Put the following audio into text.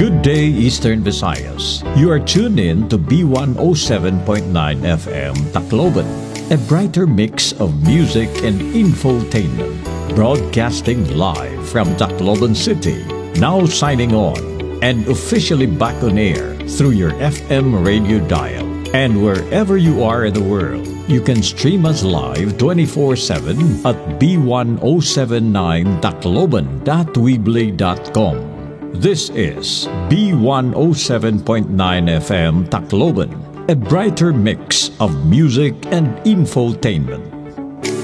Good day, Eastern Visayas. You are tuned in to B107.9 FM Tacloban, a brighter mix of music and infotainment. Broadcasting live from Tacloban City, now signing on and officially back on air through your FM radio dial. And wherever you are in the world, you can stream us live 24/7 at b1079tacloban.weebly.com. This is B107.9 FM Tacloban, a brighter mix of music and infotainment.